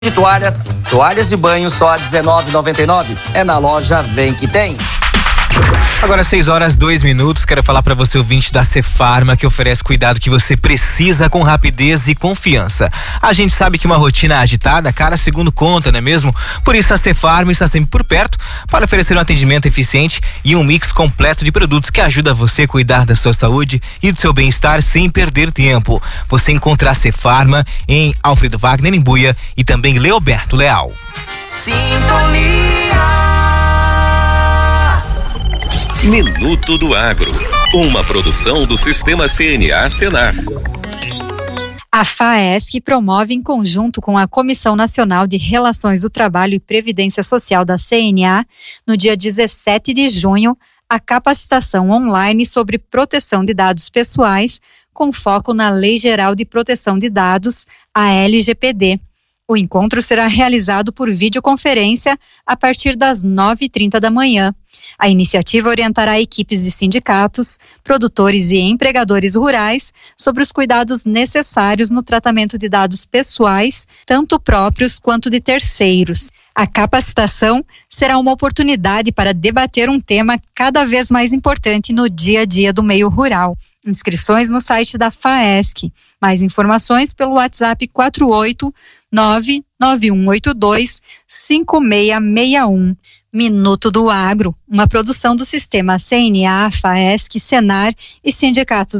de toalhas de banho só R$19,99. É na loja Vem Que Tem. Agora 6h02. Quero falar para você, ouvinte da Cefarma, que oferece cuidado que você precisa com rapidez e confiança. A gente sabe que uma rotina agitada, cara, segundo conta, não é mesmo? Por isso a Cefarma está sempre por perto para oferecer um atendimento eficiente e um mix completo de produtos que ajuda você a cuidar da sua saúde e do seu bem-estar sem perder tempo. Você encontra a Cefarma em Alfredo Wagner, em Buia, e também Leoberto Leal. Sintonia. Minuto do Agro, uma produção do Sistema CNA Senar. A FAESC promove, em conjunto com a Comissão Nacional de Relações do Trabalho e Previdência Social da CNA, no dia 17 de junho, a capacitação online sobre proteção de dados pessoais, com foco na Lei Geral de Proteção de Dados, a LGPD. O encontro será realizado por videoconferência a partir das 9h30 da manhã. A iniciativa orientará equipes de sindicatos, produtores e empregadores rurais sobre os cuidados necessários no tratamento de dados pessoais, tanto próprios quanto de terceiros. A capacitação será uma oportunidade para debater um tema cada vez mais importante no dia a dia do meio rural. Inscrições no site da FAESC. Mais informações pelo WhatsApp 489-9182-5661. Minuto do Agro, uma produção do Sistema CNA, FAESC, Senar e sindicatos